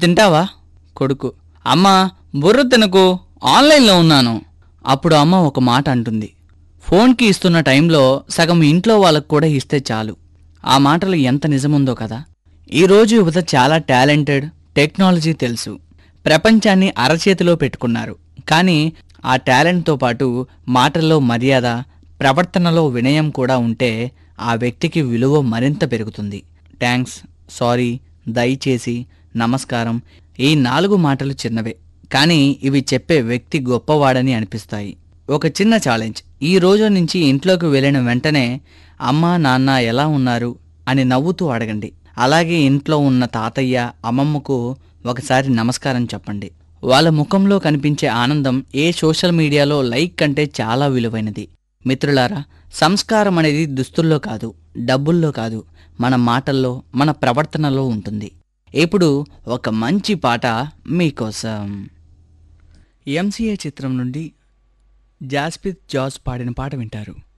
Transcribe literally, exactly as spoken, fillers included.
తింటావా? కొడుకు: అమ్మా బుర్ర తినకు, ఆన్లైన్లో ఉన్నాను. అప్పుడు అమ్మ ఒక మాట అంటుంది: ఫోన్కి ఇస్తున్న టైంలో సగం ఇంట్లో వాళ్ళకు కూడా ఇస్తే చాలు. ఆ మాటలు ఎంత నిజముందో కదా. ఈరోజు యువత చాలా టాలెంటెడ్, టెక్నాలజీ తెలుసు, ప్రపంచాన్ని అరచేతిలో పెట్టుకున్నారు. కానీ ఆ టాలెంట్తో పాటు మాటల్లో మర్యాద, ప్రవర్తనలో వినయం కూడా ఉంటే ఆ వ్యక్తికి విలువ మరింత పెరుగుతుంది. థ్యాంక్స్, సారీ, దయచేసి, నమస్కారం ఈ నాలుగు మాటలు చిన్నవే, కానీ ఇవి చెప్పే వ్యక్తి గొప్పవాడని అనిపిస్తాయి. ఒక చిన్న ఛాలెంజ్: ఈ రోజు నుంచి ఇంట్లోకి వెళ్ళిన వెంటనే అమ్మా నాన్న ఎలా ఉన్నారు అని నవ్వుతూ అడగండి. అలాగే ఇంట్లో ఉన్న తాతయ్య అమ్మమ్మకు ఒకసారి నమస్కారం చెప్పండి. వాళ్ళ ముఖంలో కనిపించే ఆనందం ఏ సోషల్ మీడియాలో లైక్ కంటే చాలా విలువైనది. మిత్రులారా, సంస్కారం అనేది దుస్తుల్లో కాదు, డబ్బుల్లో కాదు, మన మాటల్లో, మన ప్రవర్తనలో ఉంటుంది. ఇప్పుడు ఒక మంచి పాట మీకోసం. ఎంసీఏ చిత్రం నుండి జాస్పిత్ జాస్ పాడిన పాట వింటారు.